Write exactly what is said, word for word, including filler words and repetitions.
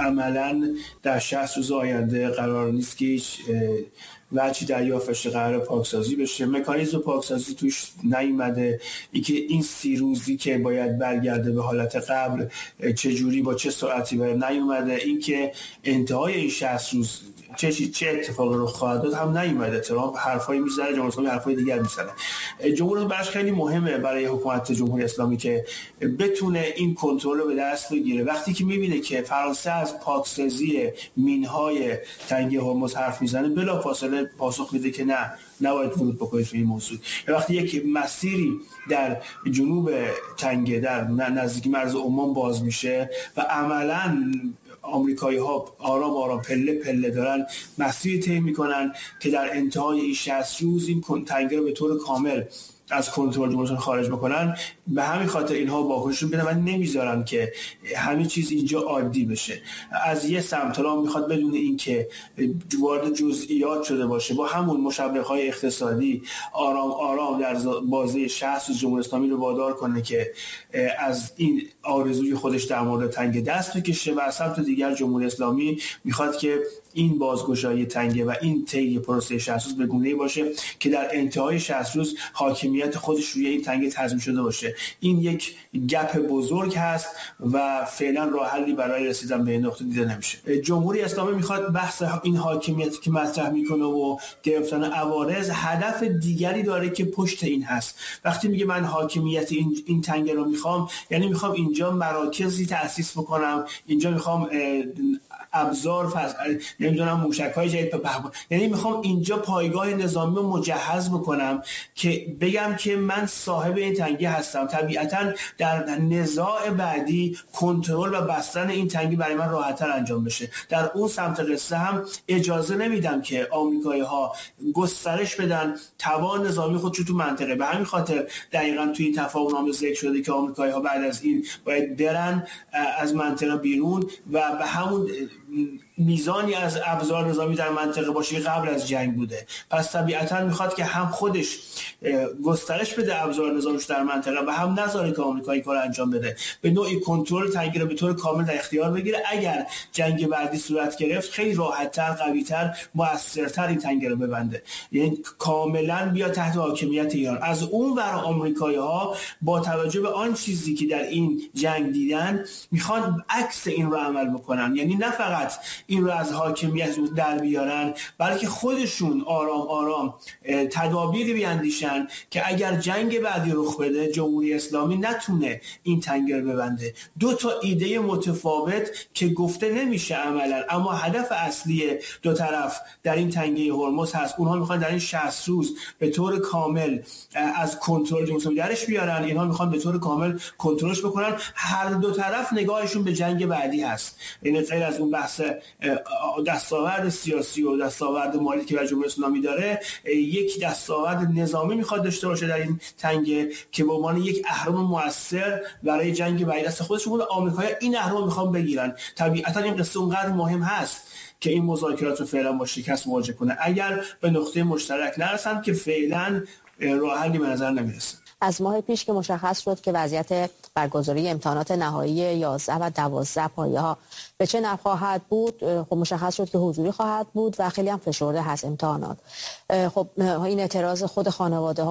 عملاً در شصت روز آینده قرار نیست که هیچ وجهی دریافتش قرار پاکسازی بشه. مکانیزم پاکسازی توش نیومده. اینکه این سی روزی که باید برگرده به حالت قبل چجوری با چه سرعتی بره نیومده. اینکه انتهای این شصت روز چه چه اتفاقی رخ خواهد داد هم نیومده. ترامپ حرفایی میزنه، جمهوری اسلامی حرفای دیگر میزنه. جمهوری اسلامی خیلی مهمه برای حکومت جمهوری اسلامی که بتونه این کنترل رو به دست بگیره. وقتی که میبینه که فرانسه از پاکسازی مینهای تنگه هرمز حرف میزنه، بلافاصله پاسخ میده که نه، نباید ورود بکنید به این موضوع. وقتی یک مسیری در جنوب تنگه در نزدیک مرز عمان باز میشه و عملاً آمریکایی ها آرام آرام پله پله دارن مسیر طی میکنن که در انتهای این شصت روز این تنگه رو به طور کامل از کنترل جمهوری خارج بکنن، به همین خاطر اینها واکنش بدن و نمیذارن که همه چیز اینجا عادی بشه. از یه سمت ها میخواد بدون اینکه وارد جزئیات شده باشه با همون مشابه‌های اقتصادی آرام آرام در بازه شصت روز جمهوری اسلامی رو وادار کنه که از این آرزوی خودش در مورد تنگه دست بکشه و از سمت دیگر جمهوری اسلامی میخواد که این بازگشایی تنگه و این طی پروسه شصت روز به گونه‌ای باشه که در انتهای شصت روز حاکمیت خودش روی این تنگه تضمین شده باشه. این یک گپ بزرگ هست و فعلا راه حلی برای رسیدن به این نقطه دیده نمیشه. جمهوری اسلامی میخواد بحث این حاکمیتی که مطرح میکنه و گرفتن عوارض هدف دیگری داره که پشت این هست. وقتی میگه من حاکمیت این این تنگه رو میخوام، یعنی میخوام اینجا مراکزی تأسیس بکنم، اینجا میخوام ابزار فز... نمیدونم موشک‌های جدید بپخشم، یعنی میخوام اینجا پایگاه نظامی رو مجهز بکنم که بگم که من صاحب این تنگه هستم. طبیعتاً در نزاع بعدی کنترل و بستن این تنگه برای من راحت‌تر انجام بشه. در اون سمت قصه هم اجازه نمیدم که آمریکایی‌ها گسترش بدن توان نظامی خودشون تو منطقه. به همین خاطر دقیقاً توی این تفاهم‌نامه ذکر شده که آمریکایی‌ها بعد از این باید برن از منطقه بیرون و به همون میزانی از ابزار نظامی در منطقه باشه قبل از جنگ بوده. پس طبیعتاً میخواد که هم خودش گسترش بده ابزار نظامیش در منطقه و هم نذاره که آمریکا این کار انجام بده. به نوعی کنترل تنگه رو به طور کامل در اختیار بگیره. اگر جنگ بعدی صورت گرفت خیلی راحت‌تر، قوی‌تر، موثرتر این تنگه رو ببنده. یعنی کاملاً بیا تحت حاکمیت ایران. از اون ور آمریکایی‌ها با توجه به آن چیزی که در این جنگ دیدن میخوان عکس این رو عمل بکنن. یعنی نه فقط این رو از حاکمیت در بیارن، بلکه خودشون آرام آرام تدابیری بیاندیشن که اگر جنگ بعدی رخ بده جمهوری اسلامی نتونه این تنگه رو ببنده. دو تا ایده متفاوت که گفته نمیشه عملا، اما هدف اصلی دو طرف در این تنگه هرمز هست. اونها میخوان در این شصت روز به طور کامل از کنترل جمهوری اسلامی درش بیارن، اینها میخوان به طور کامل کنترلش بکنن. هر دو طرف نگاهشون به جنگ بعدی هست. یعنی غیر از اون بحث دستاورد سیاسی و دستاورد مالی که جمهوری اسلامی داره، یک دستاورد نظامی میخواد داشته باشه در این تنگه که به عنوان یک اهرم موثر برای جنگ بعدی دست خودشون. آمریکایی‌ها این اهرم میخوان بگیرن. طبیعتا این قصه اونقدر مهم هست که این مذاکرات رو فعلا با شکست مواجه کنه اگر به نقطه مشترک نرسن که فعلا راه حلی به نظر نمیرسه. از ماه پیش که مشخص شد که وضعیت برگزاری امتحانات نهایی یازده و دوازده پایه‌ها به چه نحو خواهد بود، خب مشخص شد که حضوری خواهد بود و خیلی هم فشرده هست امتحانات. خب این اعتراض خود خانواده ها